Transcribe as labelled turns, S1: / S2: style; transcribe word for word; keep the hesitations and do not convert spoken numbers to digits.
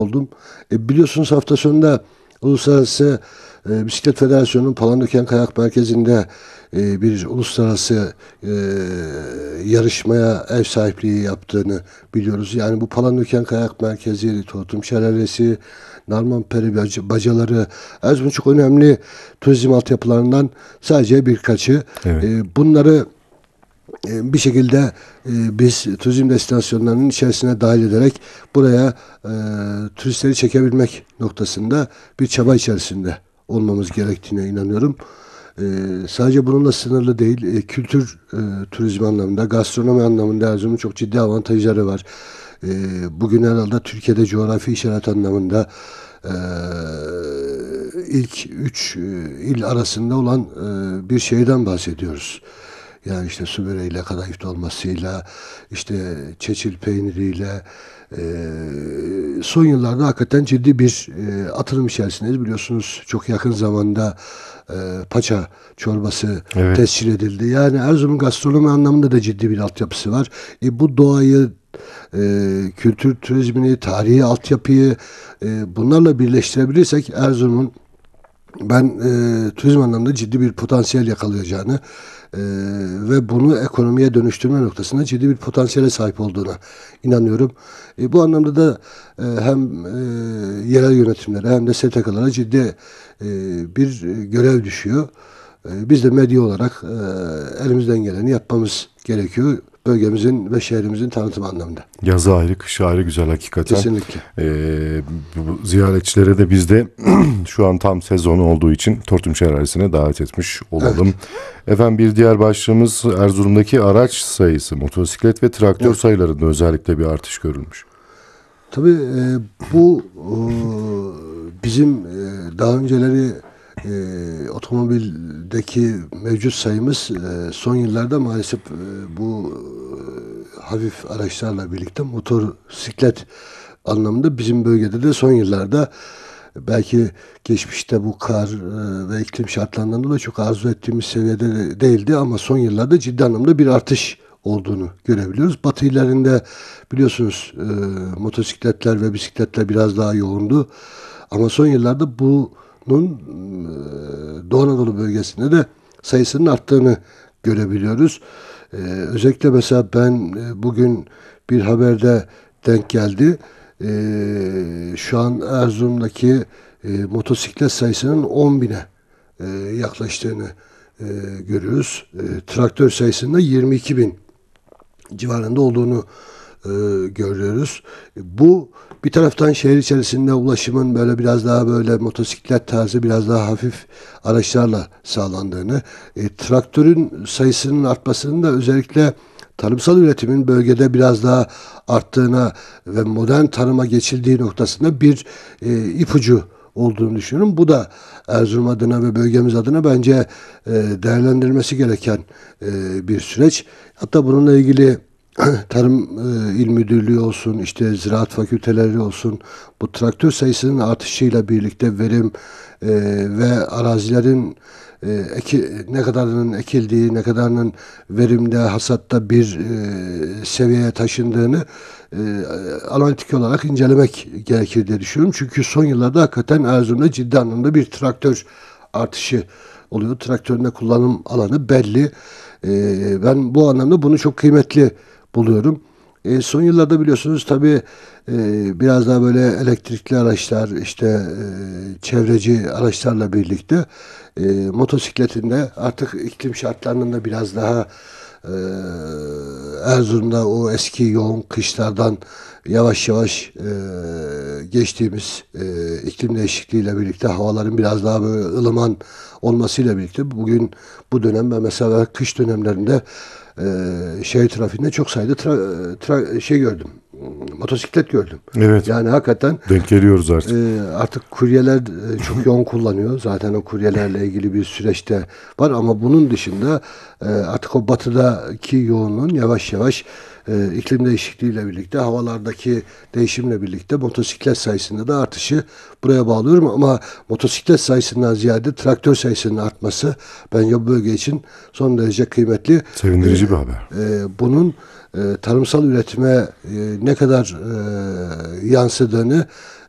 S1: oldum. E, biliyorsunuz hafta sonunda Uluslararası e, Bisiklet Federasyonu'nun Palandöken Kayak Merkezi'nde e, bir uluslararası e, yarışmaya ev sahipliği yaptığını biliyoruz. Yani bu Palandöken Kayak Merkezi, Tortum Şelalesi, Narmanperi bac- bacaları, Erzurum'un çok önemli turizm altyapılarından sadece birkaçı.
S2: Evet.
S1: E, bunları e, bir şekilde e, biz turizm destinasyonlarının içerisine dahil ederek buraya e, turistleri çekebilmek noktasında bir çaba içerisinde olmamız gerektiğine inanıyorum. E, sadece bununla sınırlı değil, e, kültür e, turizmi anlamında, gastronomi anlamında Erzurum'un çok ciddi avantajları var. E, bugün herhalde Türkiye'de coğrafi işaret anlamında e, ilk üç e, il arasında olan e, bir şeyden bahsediyoruz. Yani işte su böreğiyle, kadayıf dolmasıyla, işte çeçil peyniriyle e, son yıllarda hakikaten ciddi bir e, atılım içerisindeyiz. Biliyorsunuz çok yakın zamanda e, paça çorbası
S2: Evet.
S1: tescil edildi. Yani Erzurum gastronomi anlamında da ciddi bir altyapısı var. E, bu doğayı, e, kültür turizmini, tarihi altyapıyı e, bunlarla birleştirebilirsek Erzurum'un ben e, turizm anlamında ciddi bir potansiyel yakalayacağını e, ve bunu ekonomiye dönüştürme noktasında ciddi bir potansiyele sahip olduğuna inanıyorum. E, bu anlamda da e, hem e, yerel yönetimlere hem de S T K'lara ciddi e, bir görev düşüyor. E, biz de medya olarak e, elimizden geleni yapmamız gerekiyor. Bölgemizin ve şehrimizin tanıtımı anlamında.
S2: Yazı ayrı, kışı ayrı güzel hakikaten.
S1: Kesinlikle.
S2: Ee, bu ziyaretçilere de biz de şu an tam sezonu olduğu için Tortum Şelalesi'ne davet etmiş olalım.
S1: Evet.
S2: Efendim bir diğer başlığımız Erzurum'daki araç sayısı, motosiklet ve traktör
S1: Evet.
S2: sayılarında özellikle bir artış görülmüş.
S1: Tabii e, bu e, bizim e, daha önceleri e, otomobildeki mevcut sayımız e, son yıllarda maalesef e, bu e, hafif araçlarla birlikte motosiklet anlamında bizim bölgede de son yıllarda belki geçmişte bu kar e, ve iklim şartlarından dolayı çok arzu ettiğimiz seviyede de değildi ama son yıllarda ciddi anlamda bir artış olduğunu görebiliyoruz. Batı illerinde biliyorsunuz e, motosikletler ve bisikletler biraz daha yoğundu. Ama son yıllarda bunun e, Doğu Anadolu bölgesinde de sayısının arttığını görebiliyoruz. E, özellikle mesela ben e, bugün bir haberde denk geldi. E, şu an Erzurum'daki e, motosiklet sayısının on bine e, yaklaştığını e, görüyoruz. E, traktör sayısında yirmi iki bin civarında olduğunu e, görüyoruz. Bu bir taraftan şehir içerisinde ulaşımın böyle biraz daha böyle motosiklet tarzı biraz daha hafif araçlarla sağlandığını, e, traktörün sayısının artmasının da özellikle tarımsal üretimin bölgede biraz daha arttığına ve modern tarıma geçildiği noktasında bir e, ipucu olduğunu düşünüyorum. Bu da Erzurum adına ve bölgemiz adına bence e, değerlendirilmesi gereken e, bir süreç. Hatta bununla ilgili Tarım e, İl Müdürlüğü olsun, işte ziraat fakülteleri olsun, bu traktör sayısının artışıyla birlikte verim e, ve arazilerin e, eki, ne kadarının ekildiği, ne kadarının verimde, hasatta bir e, seviyeye taşındığını e, analitik olarak incelemek gerekir diye düşünüyorum. Çünkü son yıllarda hakikaten Erzurum'da ciddi anlamda bir traktör artışı oluyor. Traktörün de kullanım alanı belli. E, ben bu anlamda bunu çok kıymetli buluyorum. E, son yıllarda biliyorsunuz tabii e, biraz daha böyle elektrikli araçlar, işte e, çevreci araçlarla birlikte e, motosikletin de artık iklim şartlarının da biraz daha e, Erzurum'da o eski yoğun kışlardan yavaş yavaş e, geçtiğimiz e, iklim değişikliğiyle birlikte havaların biraz daha böyle ılıman olmasıyla birlikte bugün bu dönem ve mesela kış dönemlerinde e, şehir trafiğinde çok sayıda tra, tra, şey gördüm. Motosiklet gördüm.
S2: Evet.
S1: Yani hakikaten
S2: Denk geliyoruz artık.
S1: e, artık kuryeler e, çok yoğun kullanıyor. Zaten o kuryelerle ilgili bir süreçte var ama bunun dışında e, artık o batıdaki yoğunluğun yavaş yavaş e, iklim değişikliğiyle birlikte havalardaki değişimle birlikte motosiklet sayısında da artışı buraya bağlıyorum ama motosiklet sayısından ziyade traktör sayısının artması bence bu bölge için son derece kıymetli.
S2: Sevindirici
S1: E,
S2: bir haber.
S1: e, bunun e, tarımsal üretime e, ne kadar e, yansıdığını